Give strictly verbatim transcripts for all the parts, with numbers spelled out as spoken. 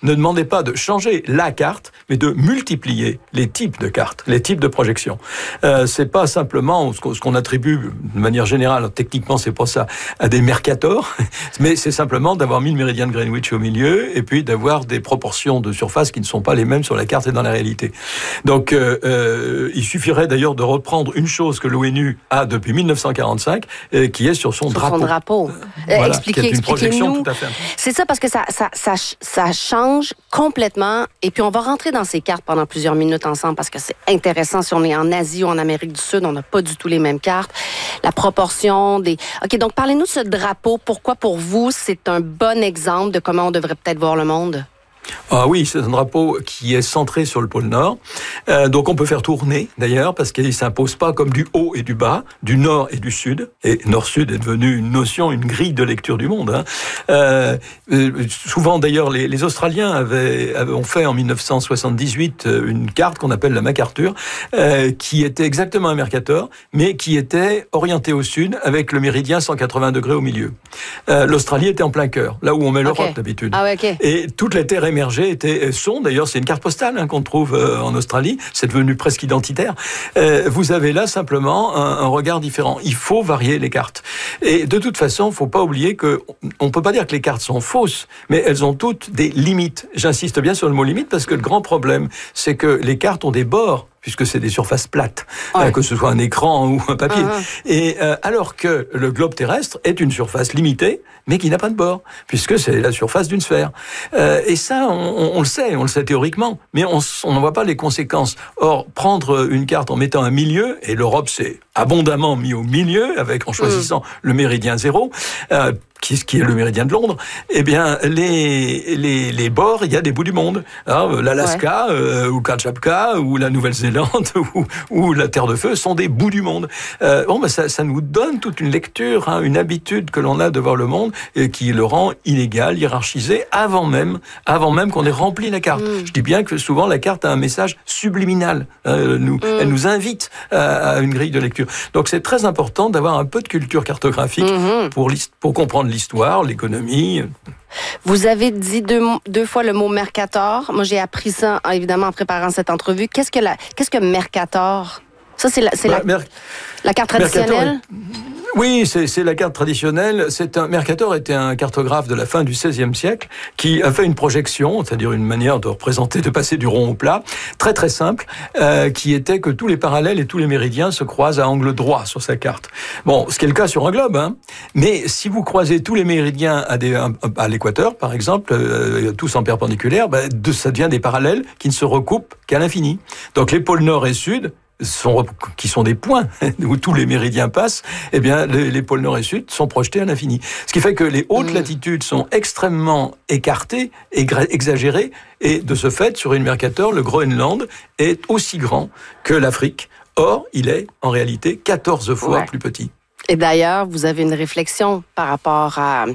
ne demandez pas de changer la carte, mais de multiplier les types de cartes, les types de projections. Euh, c'est pas simplement ce qu'on attribue de manière générale, techniquement c'est pas ça, à des mercators, mais c'est simplement d'avoir mis le méridien de Greenwich au milieu et puis d'avoir des proportions de surface qui ne sont pas les mêmes sur la carte et dans la réalité. Donc euh, euh, il suffirait d'ailleurs de reprendre une chose que l'ONU a depuis mille neuf cent quarante-cinq, euh, qui est sur son sur drapeau. Son drapeau. Euh, voilà, expliquez, expliquez-nous. C'est ça, parce que ça, ça, ça, ça change complètement. Et puis on va rentrer dans ces cartes pendant plusieurs minutes ensemble parce que c'est intéressant. Si on est en Asie ou en Amérique du Sud, on n'a pas du tout les mêmes cartes. La proportion des... OK, donc parlez-nous de ce drapeau. Pourquoi pour vous c'est un bon exemple de comment on devrait peut-être voir le monde? Ah oui, c'est un drapeau qui est centré sur le pôle Nord. Euh, donc on peut faire tourner d'ailleurs parce qu'il ne s'impose pas comme du haut et du bas, du Nord et du Sud. Et Nord-Sud est devenu une notion, une grille de lecture du monde. Hein. Euh, souvent d'ailleurs, les, les Australiens avaient, avaient ont fait en mille neuf cent soixante-dix-huit une carte qu'on appelle la MacArthur, euh, qui était exactement un Mercator, mais qui était orientée au Sud avec le méridien cent quatre-vingts degrés au milieu. Euh, L'Australie était en plein cœur, là où on met l'Europe okay. d'habitude. Ah ouais, okay. Et toutes les terres émergées étaient, sont, d'ailleurs, c'est une carte postale hein, qu'on trouve euh, en Australie, c'est devenu presque identitaire. Euh, vous avez là simplement un, un regard différent. Il faut varier les cartes. Et de toute façon, il ne faut pas oublier que on ne peut pas dire que les cartes sont fausses, mais elles ont toutes des limites. J'insiste bien sur le mot limite parce que le grand problème, c'est que les cartes ont des bords, puisque c'est des surfaces plates, ouais. euh, que ce soit un écran ou un papier. Uh-huh. Et euh, alors que le globe terrestre est une surface limitée, mais qui n'a pas de bord, puisque c'est la surface d'une sphère. Euh, et ça, on, on le sait, on le sait théoriquement, mais on n'en voit pas les conséquences. Or, prendre une carte en mettant un milieu, et l'Europe s'est abondamment mis au milieu, avec en choisissant mmh. le méridien zéro, euh, qui, qui est le méridien de Londres, eh bien, les, les, les bords, il y a des bouts du monde. Hein, L'Alaska, ouais. euh, ou Kamchatka, ou la Nouvelle-Zélande, ou, ou la Terre de Feu sont des bouts du monde. Euh, bon, ben, ça, ça nous donne toute une lecture, hein, une habitude que l'on a de voir le monde, et qui le rend inégal, hiérarchisé, avant même, avant même qu'on ait rempli la carte. Mm. Je dis bien que souvent, la carte a un message subliminal. Euh, nous, mm. Elle nous invite à, à une grille de lecture. Donc, c'est très important d'avoir un peu de culture cartographique mm-hmm. pour, pour comprendre l'histoire, l'économie. Vous avez dit deux, deux fois le mot Mercator. Moi, j'ai appris ça, évidemment, en préparant cette entrevue. Qu'est-ce que, la, qu'est-ce que Mercator? Ça, c'est la, c'est bah, la, Mer... la carte traditionnelle? Oui, c'est, c'est la carte traditionnelle. C'est un, Mercator était un cartographe de la fin du seizième siècle qui a fait une projection, c'est-à-dire une manière de représenter, de passer du rond au plat, très très simple, euh, qui était que tous les parallèles et tous les méridiens se croisent à angle droit sur sa carte. Bon, ce qui est le cas sur un globe, hein. Mais si vous croisez tous les méridiens à, des, à l'équateur, par exemple, euh, tous en perpendiculaire, ben, de, ça devient des parallèles qui ne se recoupent qu'à l'infini. Donc les pôles nord et sud, Sont, qui sont des points où tous les méridiens passent, eh bien, les, les pôles nord et sud sont projetés à l'infini. Ce qui fait que les hautes mmh. latitudes sont extrêmement écartées, exagérées, et de ce fait, sur une Mercator, le Groenland est aussi grand que l'Afrique. Or, il est, en réalité, quatorze fois ouais. plus petit. Et d'ailleurs, vous avez une réflexion par rapport à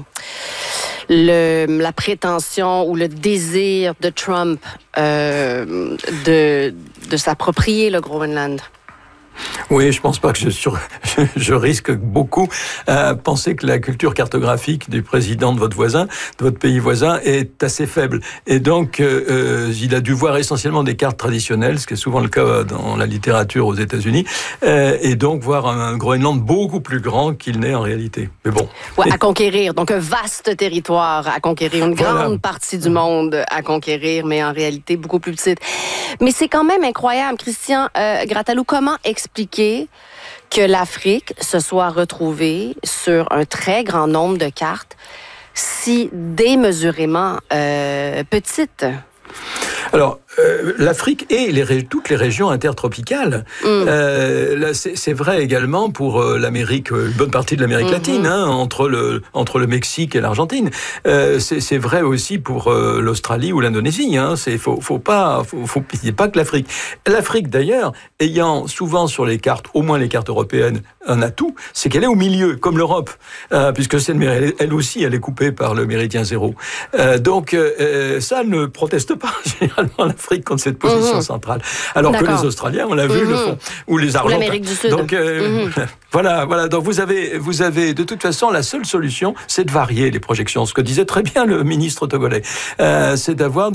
Le, la prétention ou le désir de Trump euh, de, de s'approprier le Groenland? Oui, je pense pas que je, sur, je, je risque beaucoup à penser que la culture cartographique du président de votre voisin, de votre pays voisin, est assez faible. Et donc, euh, il a dû voir essentiellement des cartes traditionnelles, ce qui est souvent le cas dans la littérature aux États-Unis, euh, et donc voir un, un Groenland beaucoup plus grand qu'il n'est en réalité. Mais bon. Ouais, à conquérir. Donc, un vaste territoire à conquérir, une grande voilà. partie du monde à conquérir, mais en réalité beaucoup plus petite. Mais c'est quand même incroyable, Christian euh, Grattalou, comment expliquer que l'Afrique se soit retrouvée sur un très grand nombre de cartes si démesurément euh, petite? Alors, euh, l'Afrique et les ré- toutes les régions intertropicales, mm. euh, là, c'est, c'est vrai également pour euh, l'Amérique, une bonne partie de l'Amérique mm-hmm. latine, hein, entre le entre le Mexique et l'Argentine. Euh, c'est, c'est vrai aussi pour euh, l'Australie ou l'Indonésie. Hein. C'est faut faut pas faut, faut pitié pas que l'Afrique. L'Afrique d'ailleurs, ayant souvent sur les cartes, au moins les cartes européennes, un atout, c'est qu'elle est au milieu, comme l'Europe, euh, puisque c'est le, elle, elle aussi elle est coupée par le méridien zéro. Euh, donc euh, ça ne proteste pas généralement l'Afrique contre cette position mmh. centrale. Alors D'accord. que les Australiens, on l'a vu, mmh. le font, ou les Argentins. Ou l'Amérique du Sud. Donc euh, mmh. voilà, voilà. Donc vous avez, vous avez de toute façon la seule solution, c'est de varier les projections. Ce que disait très bien le ministre togolais, euh, c'est d'avoir